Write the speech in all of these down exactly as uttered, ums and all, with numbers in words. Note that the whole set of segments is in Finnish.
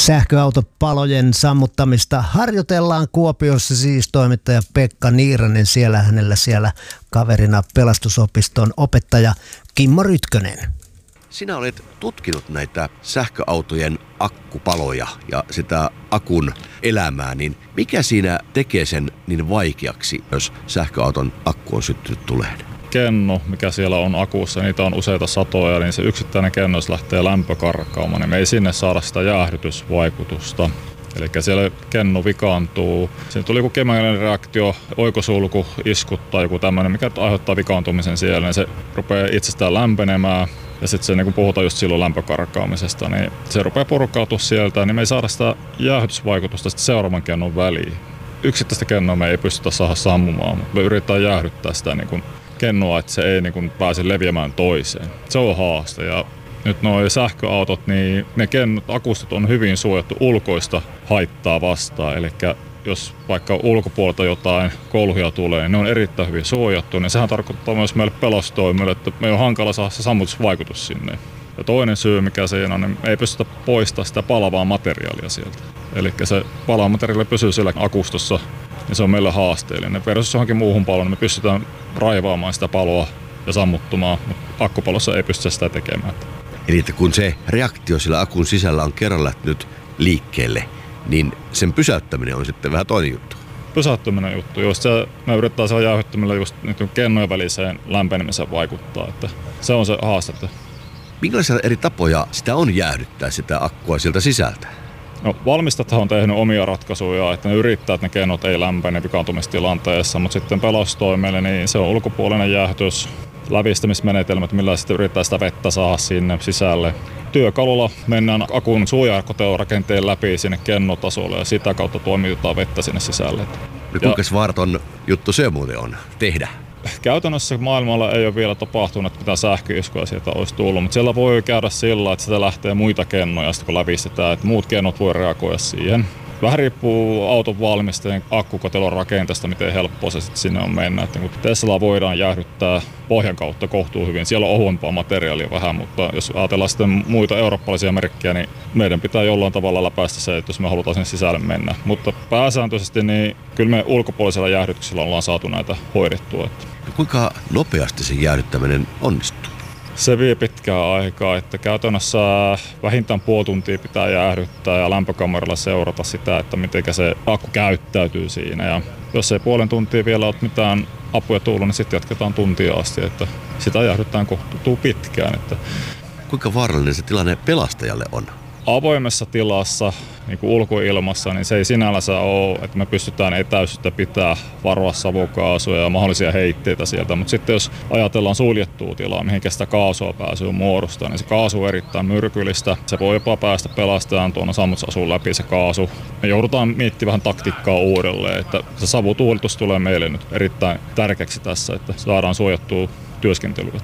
Sähköautopalojen sammuttamista harjoitellaan Kuopiossa, siis toimittaja Pekka Niiranen, siellä hänellä siellä kaverina pelastusopiston opettaja Kimmo Rytkönen. Sinä olet tutkinut näitä sähköautojen akkupaloja ja sitä akun elämää, niin mikä siinä tekee sen niin vaikeaksi, jos sähköauton akku on syttynyt tuleen? Kenno, mikä siellä on akussa, niitä on useita satoja, niin se yksittäinen kenno, jos lähtee lämpö karkaamaan, niin me ei sinne saada sitä jäähdytysvaikutusta. Eli siellä kenno vikaantuu. Siinä tuli joku kemiallinen reaktio, oikosulku, iskut tai joku tämmöinen, mikä aiheuttaa vikaantumisen siellä, niin se rupeaa itsestään lämpenemään. Ja sitten se, niin kun puhutaan just silloin lämpökarkaamisesta, niin se rupeaa purkautua sieltä, niin me ei saada sitä jäähdytysvaikutusta sitten seuraavan kennon väliin. Yksittäistä kennoa me ei pystytä saada sammumaan, mutta me yritetään jäähdyttää sitä niin kun kennoa, että se ei niin kun pääse leviämään toiseen. Se on haaste. Ja nyt nuo sähköautot, niin ne kennot, akustot on hyvin suojattu ulkoista haittaa vastaan. Eli jos vaikka ulkopuolelta jotain kolhuja tulee, niin ne on erittäin hyvin suojattu. Niin sehän tarkoittaa myös meille pelastustoimille, että me on hankala saada se sammutusvaikutus sinne. Ja toinen syy, mikä siinä on, niin ei pystytä poistamaan sitä palavaa materiaalia sieltä. Eli se palava materiaali pysyy siellä akustossa, niin se on meille haasteellinen. Versus johonkin muuhun paloon, niin me pystytään raivaamaan sitä paloa ja sammuttamaan, mutta akkupalossa ei pystytä sitä tekemään. Eli että kun se reaktio sillä akun sisällä on kerran lähtenyt liikkeelle, niin sen pysäyttäminen on sitten vähän toinen juttu. Pysäyttäminen juttu, just se, me yritetään saada jäähdyttämillä just kennojen väliseen lämpenemiseen vaikuttaa, että se on se haaste. Minkälaisia eri tapoja sitä on jäähdyttää sitä akkua sieltä sisältä? No, valmistajat on tehnyt omia ratkaisuja, että ne yrittää, että ne kennot ei lämpene vikaantumistilanteessa, mutta sitten pelastustoimelle niin se on ulkopuolinen jäähdytys, lävistämismenetelmät, millä sitten yrittää sitä vettä saada sinne sisälle. Työkalulla mennään akun suojakotelorakenteen läpi sinne kennotasolle ja sitä kautta toimitetaan vettä sinne sisälle. Ja kuinka vaaraton juttu se muuten on tehdä? Käytännössä maailmalla ei ole vielä tapahtunut, että mitään sähköiskuja sieltä olisi tullut, mutta siellä voi käydä sillä, että sitä lähtee muita kennoja, kun lävistetään, että muut kennot voi reagoida siihen. Vähän riippuu auton valmistajan akkukotelon rakenteesta, miten helppoa se sitten sinne on mennä. Että Tesla voidaan jäähdyttää pohjan kautta kohtuu hyvin. Siellä on ohuempaa materiaalia vähän, mutta jos ajatellaan sitten muita eurooppalaisia merkkejä, niin meidän pitää jollain tavalla läpäistä se, että jos me halutaan sen sisälle mennä. Mutta pääsääntöisesti niin kyllä me ulkopuolisella jäähdytyksellä ollaan saatu näitä hoidettua. Kuinka nopeasti se jäähdyttäminen onnistuu? Se vie pitkää aikaa, että käytännössä vähintään puoli tuntia pitää jäähdyttää ja lämpökameralla seurata sitä, että miten se akku käyttäytyy siinä. Ja jos ei puolen tuntia vielä ole mitään apuja tullut, niin sitten jatketaan tuntia asti, että sitä jäähdyttään kohtuu pitkään. Että kuinka vaarallinen se tilanne pelastajalle on? Avoimessa tilassa, niin kuin ulkoilmassa, niin se ei sinällänsä ole, että me pystytään etäisyyttä pitää, varoa savukaasuja ja mahdollisia heitteitä sieltä. Mutta sitten jos ajatellaan suljettua tilaa, mihin sitä kaasua pääsyy muodostaa, niin se kaasu on erittäin myrkyllistä. Se voi jopa päästä pelastajan tuonne sammutusasuun läpi se kaasu. Me joudutaan miettimään vähän taktiikkaa uudelleen, että se savutuulitus tulee meille nyt erittäin tärkeäksi tässä, että saadaan suojattua työskentelyä.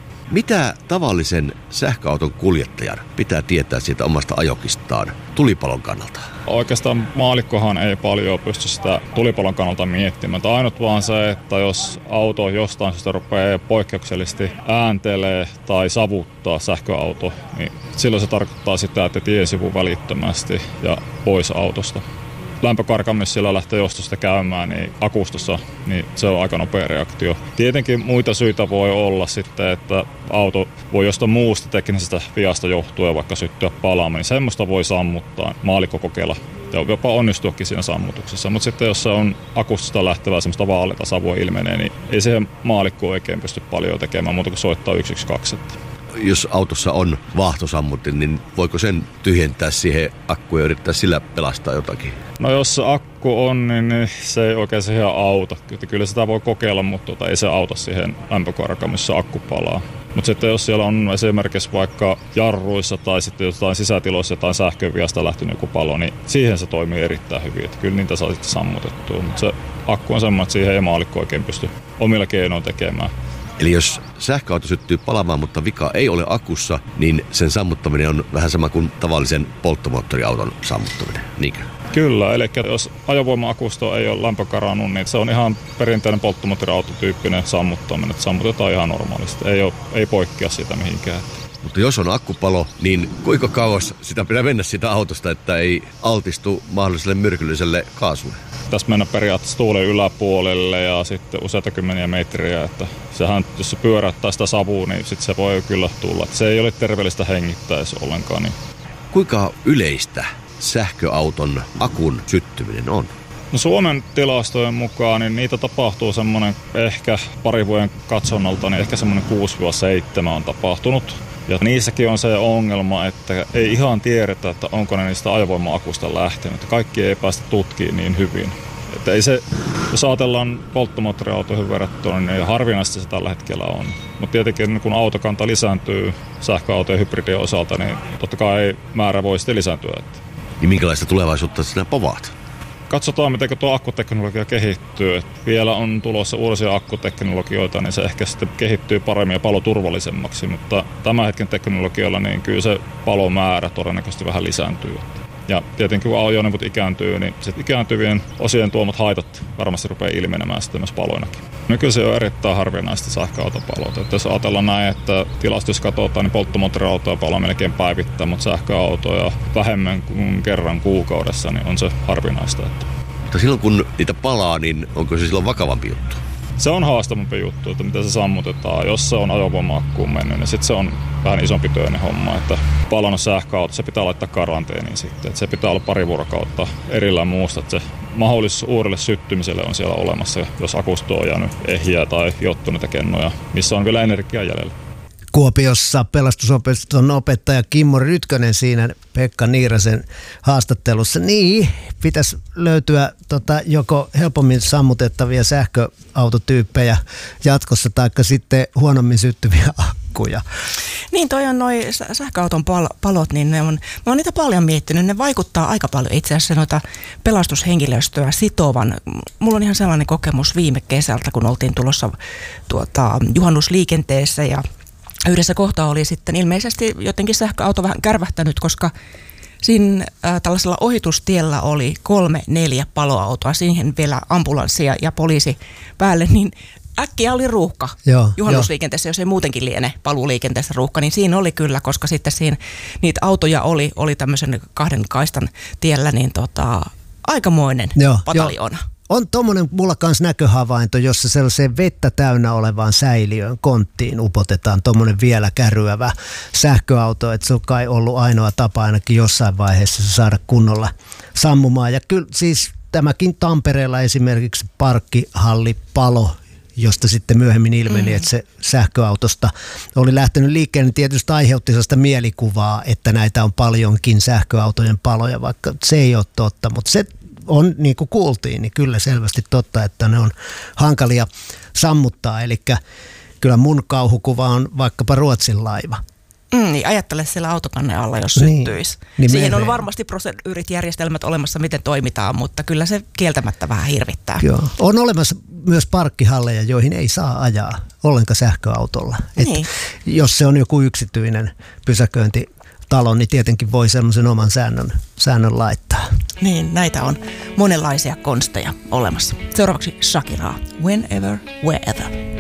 Mitä tavallisen sähköauton kuljettajan pitää tietää siitä omasta ajokistaan tulipalon kannalta? Oikeastaan maallikkohan ei paljon pysty sitä tulipalon kannalta miettimään. Ainut vaan se, että jos auto jostain syystä rupeaa poikkeuksellisesti ääntelee tai savuttaa sähköauto, niin silloin se tarkoittaa sitä, että tie sivuu välittömästi ja pois autosta. Lämpökarkaamis siellä lähtee jostosta käymään niin akustossa, niin se on aika nopea reaktio. Tietenkin muita syitä voi olla sitten, että auto voi jostain muusta teknisestä viasta johtuen vaikka syttyä palaamaan, niin semmoista voi sammuttaa maallikko kokeilla ja jopa onnistuakin siinä sammutuksessa. Mutta sitten jos se on akustosta lähtevää semmoista vaaleita savua ilmenee, niin ei siihen maallikko oikein pysty paljon tekemään muuta kuin soittaa yksi yksi kaksi. Jos autossa on vaahtosammutin, niin voiko sen tyhjentää siihen akkuun ja yrittää sillä pelastaa jotakin? No jos se akku on, niin se ei oikein siihen auta. Kyllä sitä voi kokeilla, mutta ei se auta siihen lämpökarkaan, missä akku palaa. Mutta sitten jos siellä on esimerkiksi vaikka jarruissa tai sitten jotain sisätiloissa jotain sähköviasta lähtenyt joku palo, niin siihen se toimii erittäin hyvin. Että kyllä niitä saa sitten sammutettua, mutta se akku on semmoinen, että siihen ei maallikko oikein pysty omilla keinoin tekemään. Eli jos sähköauto syttyy palamaan, mutta vika ei ole akussa, niin sen sammuttaminen on vähän sama kuin tavallisen polttomoottoriauton sammuttaminen, niinkö? Kyllä, eli jos ajovoima-akusto ei ole lämpökarannut, niin se on ihan perinteinen polttomoottoriautotyyppinen sammuttaminen, että sammutetaan ihan normaalisti, ei, ole, ei poikkea siitä mihinkään. Mutta jos on akkupalo, niin kuinka kauas sitä pitää mennä sitä autosta, että ei altistu mahdolliselle myrkylliselle kaasulle? Tässä mennä periaatteessa tuulen yläpuolelle ja sitten useita kymmeniä metriä. Että sehän, jos se pyöräyttää sitä savua, niin sitten se voi kyllä tulla. Että se ei ole terveellistä hengittäessä ollenkaan. Niin. Kuinka yleistä sähköauton akun syttyminen on? No Suomen tilastojen mukaan niin niitä tapahtuu semmoinen ehkä pari vuoden katsonnalta, niin ehkä semmoinen kuusi seitsemän on tapahtunut. Ja niissäkin on se ongelma, että ei ihan tiedetä, että onko ne niistä ajovoima-akusta lähtenyt. Kaikki ei päästä tutkimaan niin hyvin. Että ei se, jos ajatellaan polttomoottoriautoihin verrattuna, niin harvinaista se tällä hetkellä on. Mutta tietenkin kun autokanta lisääntyy sähköautojen ja hybridien osalta, niin totta kai määrä voi sitten lisääntyä. Niin minkälaista tulevaisuutta sinä povaat? Katsotaan, miten tuo akkuteknologia kehittyy. Et vielä on tulossa uusia akkuteknologioita, niin se ehkä sitten kehittyy paremmin ja paloturvallisemmaksi, mutta tämän hetken teknologialla niin kyllä se palomäärä todennäköisesti vähän lisääntyy. Ja tietenkin kun ajoneuvot ikääntyy, niin sitten ikääntyvien osien tuomat haitat varmasti rupeaa ilmenemään sitten myös paloinakin. Nykyisin on erittäin harvinaista sähköautopalot. Että jos ajatellaan näin, että tilastossa katsotaan, niin polttomoottoriautoja palaa melkein päivittäin, mutta sähköautoja vähemmän kuin kerran kuukaudessa, niin on se harvinaista. Mutta silloin kun niitä palaa, niin onko se silloin vakavampi juttu? Se on haastavampi juttu, että miten se sammutetaan. Jos se on ajovoima-akkuun mennyt, niin sitten se on vähän isompi työinen homma. Että palannut sähköauto, se pitää laittaa karanteeniin sitten. Että se pitää olla pari vuorokautta erillään muusta. Että se mahdollisuus uudelle syttymiselle on siellä olemassa, jos akusta on jäänyt ehjiä tai jottuneita kennoja, missä on vielä energiaa jäljellä. Kuopiossa pelastusopiston opettaja Kimmo Rytkönen siinä Pekka Niirasen haastattelussa. Niin, pitäisi löytyä tota, joko helpommin sammutettavia sähköautotyyppejä jatkossa, taikka sitten huonommin syttyviä akkuja. Niin, toi on noi sähköauton pal- palot, niin ne on, mä oon niitä paljon miettinyt, ne vaikuttaa aika paljon itse asiassa noita pelastushenkilöstöä sitovan. Mulla on ihan sellainen kokemus viime kesältä, kun oltiin tulossa tuota, juhannusliikenteessä ja yhdessä kohtaa oli sitten ilmeisesti jotenkin sähköauto vähän kärvähtänyt, koska siinä äh, tällaisella ohitustiellä oli kolme, neljä paloautoa, siihen vielä ambulanssi ja, ja poliisi päälle, niin äkkiä oli ruuhka joo, juhannusliikenteessä, jo. Jos ei muutenkin liene paluuliikenteessä ruuhka, niin siinä oli kyllä, koska sitten siinä niitä autoja oli, oli tämmöisen kahden kaistan tiellä, niin tota, aikamoinen joo, pataljoona. Jo. On tuommoinen mulla kanssa näköhavainto, jossa sellaiseen vettä täynnä olevaan säiliöön, konttiin upotetaan tuommoinen vielä kärryävä sähköauto, että se on kai ollut ainoa tapa ainakin jossain vaiheessa saada kunnolla sammumaan. Ja kyllä siis tämäkin Tampereella esimerkiksi parkkihallipalo, josta sitten myöhemmin ilmeni, mm. että se sähköautosta oli lähtenyt liikkeelle, niin tietysti aiheutti sellaista mielikuvaa, että näitä on paljonkin sähköautojen paloja, vaikka se ei ole totta, mutta se on, niin kuin kuultiin, niin kyllä selvästi totta, että ne on hankalia sammuttaa. Eli kyllä mun kauhukuva on vaikkapa Ruotsin laiva. Mm, niin ajattele siellä autokannen alla, jos niin, syttyisi. Niin siihen on varmasti proseduurit-järjestelmät olemassa, miten toimitaan, mutta kyllä se kieltämättä vähän hirvittää. Joo. On olemassa myös parkkihalleja, joihin ei saa ajaa ollenkaan sähköautolla. Niin. Jos se on joku yksityinen pysäköinti, talon, niin tietenkin voi semmoisen oman säännön, säännön laittaa. Niin, näitä on monenlaisia konsteja olemassa. Seuraavaksi Shakiraa. Whenever, wherever.